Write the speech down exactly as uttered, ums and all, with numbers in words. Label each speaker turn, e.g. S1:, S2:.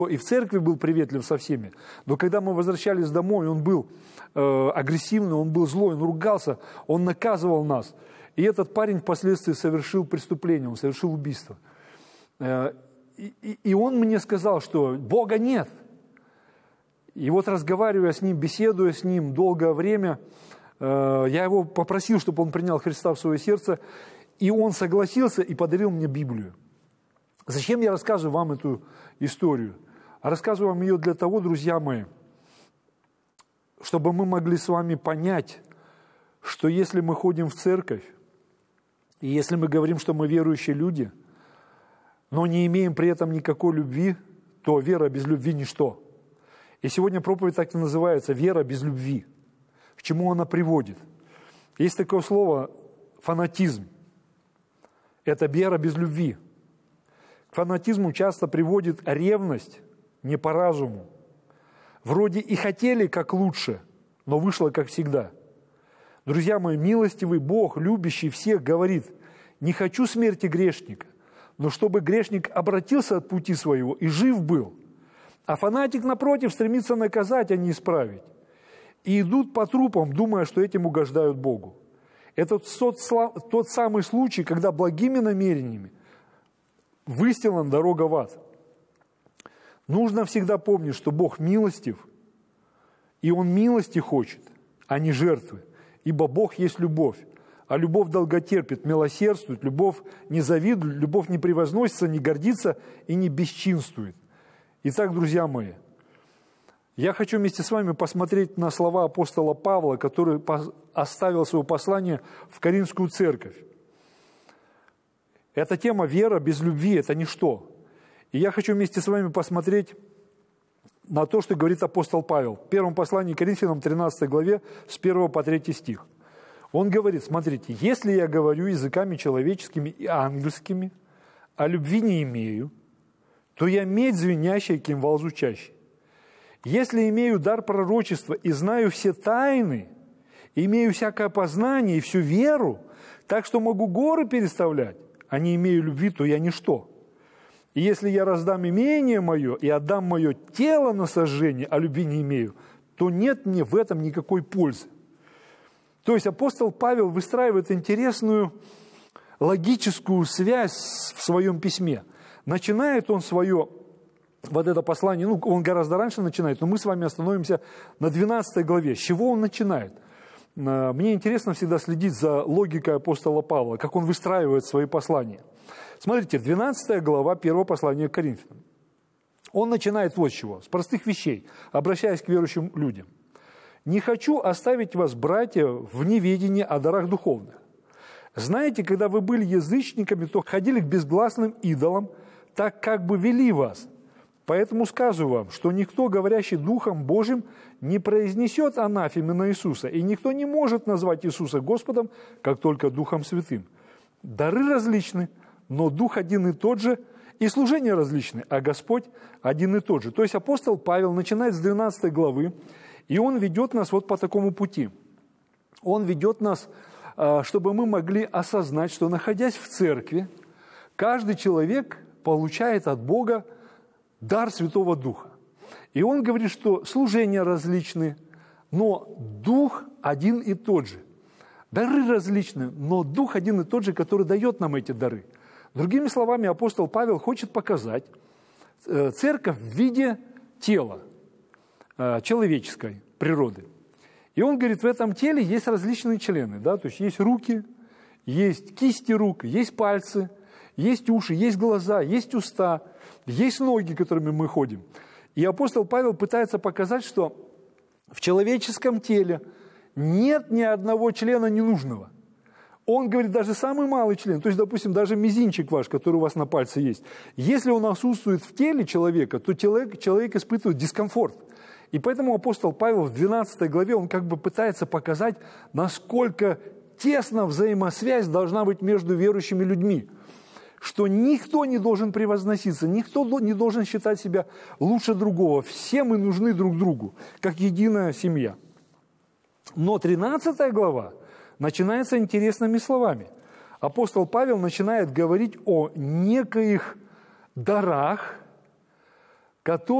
S1: И в церкви был приветлив со всеми. Но когда мы возвращались домой, он был э, агрессивный, он был злой, он ругался, он наказывал нас. И этот парень впоследствии совершил преступление, он совершил убийство. Э, и, и он мне сказал, что Бога нет. И вот разговаривая с ним, беседуя с ним долгое время, э, я его попросил, чтобы он принял Христа в свое сердце, и он согласился и подарил мне Библию. Зачем я рассказываю вам эту историю? А рассказываю вам ее для того, друзья мои, чтобы мы могли с вами понять, что если мы ходим в церковь, и если мы говорим, что мы верующие люди, но не имеем при этом никакой любви, то вера без любви – ничто. И сегодня проповедь так и называется «Вера без любви». К чему она приводит? Есть такое слово «фанатизм». Это вера без любви. К фанатизму часто приводит ревность не по разуму. Вроде и хотели как лучше, но вышло как всегда. Друзья мои, милостивый Бог, любящий всех, говорит: не хочу смерти грешника, но чтобы грешник обратился от пути своего и жив был. А фанатик, напротив, стремится наказать, а не исправить. И идут по трупам, думая, что этим угождают Богу. Это тот, тот самый случай, когда благими намерениями выстелана дорога в ад. Нужно всегда помнить, что Бог милостив, и Он милости хочет, а не жертвы. Ибо Бог есть любовь, а любовь долготерпит, милосердствует, любовь не завидует, любовь не превозносится, не гордится и не бесчинствует. Итак, друзья мои, я хочу вместе с вами посмотреть на слова апостола Павла, который оставил свое послание в Коринфскую церковь. Эта тема «Вера без любви» – это ничто. И я хочу вместе с вами посмотреть на то, что говорит апостол Павел. В первом послании к Коринфянам, тринадцатой главе, с первого по третий стих. Он говорит: смотрите, «Если я говорю языками человеческими и ангельскими, а любви не имею, то я медь звенящая, кимвал звучащий. Если имею дар пророчества и знаю все тайны, имею всякое познание и всю веру, так что могу горы переставлять, а не имею любви, то я ничто. И если я раздам имение мое и отдам мое тело на сожжение, а любви не имею, то нет мне в этом никакой пользы». То есть апостол Павел выстраивает интересную логическую связь в своем письме. Начинает он свое, вот это послание, ну, он гораздо раньше начинает, но мы с вами остановимся на двенадцатой главе. С чего он начинает? Мне интересно всегда следить за логикой апостола Павла, как он выстраивает свои послания. Смотрите, двенадцатая глава первого послания к Коринфянам. Он начинает вот с чего, с простых вещей, обращаясь к верующим людям. «Не хочу оставить вас, братья, в неведении о дарах духовных. Знаете, когда вы были язычниками, то ходили к безгласным идолам, так как бы вели вас. Поэтому скажу вам, что никто, говорящий Духом Божьим, не произнесет анафемы на Иисуса, и никто не может назвать Иисуса Господом, как только Духом Святым. Дары различны, но Дух один и тот же, и служения различны, а Господь один и тот же». То есть апостол Павел начинает с двенадцатой главы, и он ведет нас вот по такому пути. Он ведет нас, чтобы мы могли осознать, что, находясь в церкви, каждый человек получает от Бога дар Святого Духа. И он говорит, что служения различны, но Дух один и тот же. Дары различны, но Дух один и тот же, который дает нам эти дары. Другими словами, апостол Павел хочет показать церковь в виде тела человеческой природы. И он говорит, в этом теле есть различные члены, да, то есть есть руки, есть кисти рук, есть пальцы, есть уши, есть глаза, есть уста, есть ноги, которыми мы ходим. И апостол Павел пытается показать, что в человеческом теле нет ни одного члена ненужного. Он говорит, даже самый малый член, то есть, допустим, даже мизинчик ваш, который у вас на пальце есть, если он отсутствует в теле человека, то человек, человек испытывает дискомфорт. И поэтому апостол Павел в двенадцатой главе, он как бы пытается показать, насколько тесно взаимосвязь должна быть между верующими людьми. Что никто не должен превозноситься, никто не должен считать себя лучше другого. Все мы нужны друг другу, как единая семья. Но тринадцатая глава начинается интересными словами. Апостол Павел начинает говорить о некоих дарах, который